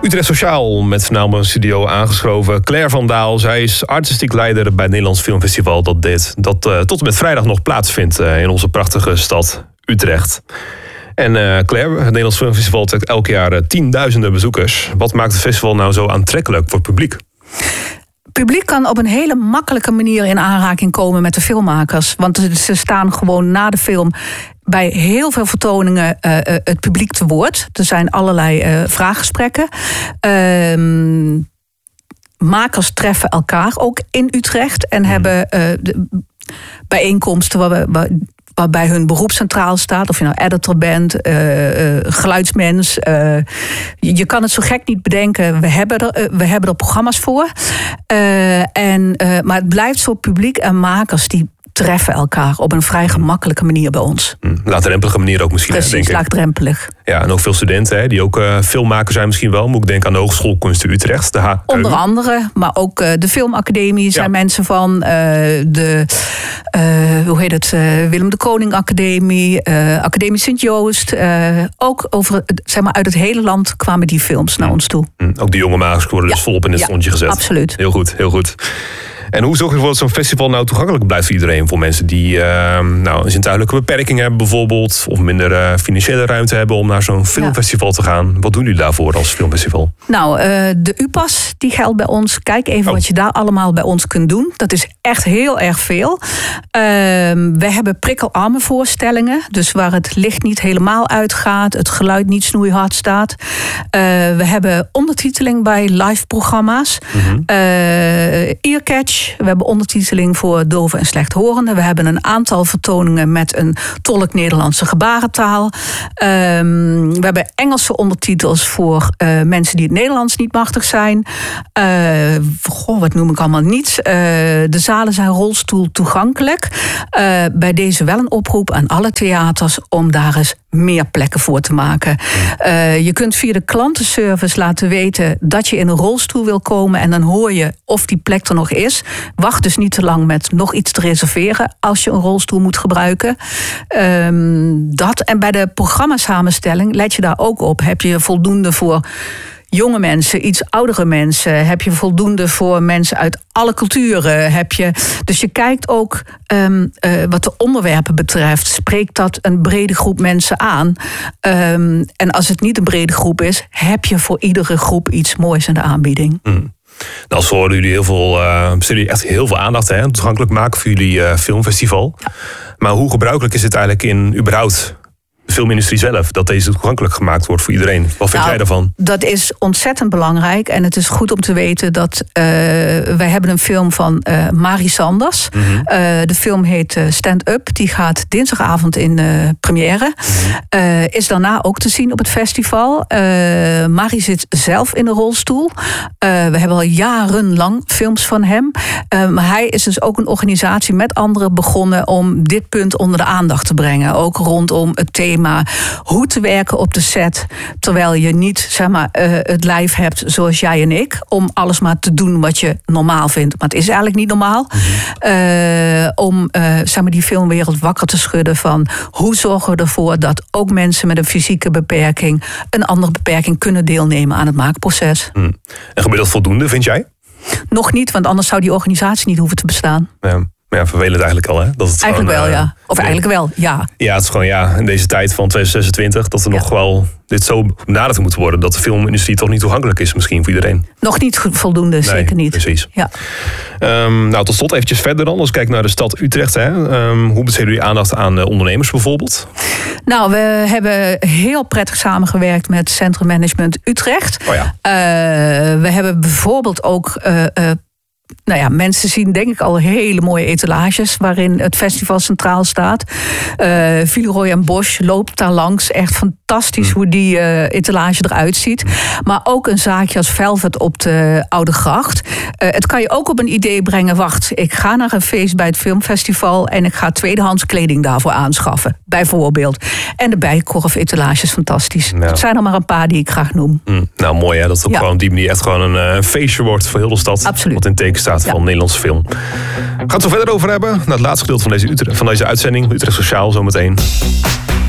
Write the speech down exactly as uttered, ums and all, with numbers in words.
Utrecht Sociaal met naam studio aangeschoven. Claire van Daal, zij is artistiek leider bij het Nederlands Filmfestival. Dat, dit, dat uh, tot en met vrijdag nog plaatsvindt uh, in onze prachtige stad Utrecht. En uh, Claire, het Nederlands Filmfestival trekt elk jaar uh, tienduizenden bezoekers. Wat maakt het festival nou zo aantrekkelijk voor het publiek? Het publiek kan op een hele makkelijke manier in aanraking komen met de filmmakers. Want ze staan gewoon na de film bij heel veel vertoningen uh, het publiek te woord. Er zijn allerlei uh, vraaggesprekken. Uh, makers treffen elkaar ook in Utrecht en mm. hebben uh, de bijeenkomsten waar we, waar, waarbij hun beroep centraal staat. Of je nou editor bent, uh, uh, geluidsmens. Uh, je kan het zo gek niet bedenken. We hebben er, uh, we hebben er programma's voor. Uh, en, uh, maar het blijft voor publiek en makers die treffen elkaar op een vrij gemakkelijke manier bij ons. Hm, laagdrempelige manier ook misschien. Precies, denk ik. laagdrempelig. Ja, en ook veel studenten hè, die ook uh, filmmaker zijn misschien wel. Moet ik denken aan de Hogeschool Kunsten Utrecht. De H K U. Onder andere, maar ook uh, de Filmacademie zijn ja. mensen van. Uh, de, uh, hoe heet het, uh, Willem de Koning Academie. Uh, Academie Sint-Joost. Uh, ook over, zeg maar, uit het hele land kwamen die films naar hm. ons toe. Hm, ook de jonge makers worden ja. dus volop in het ja, zonnetje gezet. Absoluut. Heel goed, heel goed. En hoe zorg je ervoor dat zo'n festival nou toegankelijk blijft voor iedereen? Voor mensen die uh, nou, een zintuigelijke beperking hebben bijvoorbeeld. Of minder uh, financiële ruimte hebben om naar zo'n filmfestival ja. te gaan. Wat doen jullie daarvoor als filmfestival? Nou, uh, de U P A S die geldt bij ons. Kijk even oh. wat je daar allemaal bij ons kunt doen. Dat is echt heel erg veel. Uh, we hebben prikkelarme voorstellingen. Dus waar het licht niet helemaal uitgaat. Het geluid niet snoeihard staat. Uh, we hebben ondertiteling bij live programma's. Mm-hmm. Uh, Earcatch. We hebben ondertiteling voor doven en slechthorenden. We hebben een aantal vertoningen met een tolk Nederlandse gebarentaal. Um, we hebben Engelse ondertitels voor uh, mensen die het Nederlands niet machtig zijn. Uh, goh, wat noem ik allemaal niet. Uh, de zalen zijn rolstoel toegankelijk. Uh, bij deze wel een oproep aan alle theaters om daar eens meer plekken voor te maken. Uh, je kunt via de klantenservice laten weten dat je in een rolstoel wil komen en dan hoor je of die plek er nog is. Wacht dus niet te lang met nog iets te reserveren als je een rolstoel moet gebruiken. Um, dat en bij de programmasamenstelling let je daar ook op. Heb je voldoende voor jonge mensen, iets oudere mensen? Heb je voldoende voor mensen uit alle culturen? Heb je, dus je kijkt ook um, uh, wat de onderwerpen betreft. Spreekt dat een brede groep mensen aan? Um, en als het niet een brede groep is, heb je voor iedere groep iets moois in de aanbieding. Mm. Nou, zo horen jullie heel veel, uh, jullie echt heel veel aandacht hè, toegankelijk maken voor jullie uh, filmfestival. Ja. Maar hoe gebruikelijk is het eigenlijk in überhaupt de filmindustrie zelf, dat deze toegankelijk gemaakt wordt voor iedereen? Wat vind nou, jij daarvan? Dat is ontzettend belangrijk. En het is goed om te weten dat uh, wij hebben een film van uh, Mari Sanders. Mm-hmm. Uh, de film heet uh, Stand Up. Die gaat dinsdagavond in uh, première. Mm-hmm. Uh, is daarna ook te zien op het festival. Uh, Mari zit zelf in de rolstoel. Uh, we hebben al jarenlang films van hem. Uh, maar hij is dus ook een organisatie met anderen begonnen om dit punt onder de aandacht te brengen. Ook rondom het thema hoe te werken op de set, terwijl je niet zeg maar, uh, het lijf hebt zoals jij en ik, om alles maar te doen wat je normaal vindt. Maar het is eigenlijk niet normaal. Mm-hmm. Uh, om uh, zeg maar, die filmwereld wakker te schudden van hoe zorgen we ervoor dat ook mensen met een fysieke beperking, een andere beperking kunnen deelnemen aan het maakproces. Mm. En gebeurt dat voldoende, vind jij? Nog niet, want anders zou die organisatie niet hoeven te bestaan. Ja. Ja, vervelend eigenlijk al, hè? Dat het eigenlijk gewoon, wel, uh, ja. Of eigenlijk wel, ja. Ja, het is gewoon, ja, in deze tijd van twintig zesentwintig... dat er ja. nog wel dit zo benaderd moet worden, dat de filmindustrie toch niet toegankelijk is misschien voor iedereen. Nog niet voldoende, nee, zeker niet. Precies. Ja. Um, nou, tot slot eventjes verder dan. Als we kijken naar de stad Utrecht, hè. Um, hoe besteden jullie aandacht aan uh, ondernemers bijvoorbeeld? Nou, we hebben heel prettig samengewerkt met Centrum Management Utrecht. Oh ja. Uh, we hebben bijvoorbeeld ook Uh, uh, Nou ja, mensen zien denk ik al hele mooie etalages waarin het festival centraal staat. Uh, Villeroy en Bosch loopt daar langs. Echt fantastisch hoe die uh, etalage eruit ziet. Maar ook een zaakje als Velvet op de Oude Gracht. Uh, het kan je ook op een idee brengen. Wacht, ik ga naar een feest bij het filmfestival en ik ga tweedehands kleding daarvoor aanschaffen. Bijvoorbeeld. En de Bijenkorf etalage is fantastisch. Ja. Het zijn er maar een paar die ik graag noem. Mm, nou, mooi hè, dat het op, ja. gewoon op die manier echt gewoon een uh, feestje wordt voor heel de stad. Absoluut. Wat in teken staat van ja. Nederlandse film. We gaan het zo verder over hebben. Naar het laatste gedeelte van deze, van deze uitzending. Utrecht Sociaal zometeen.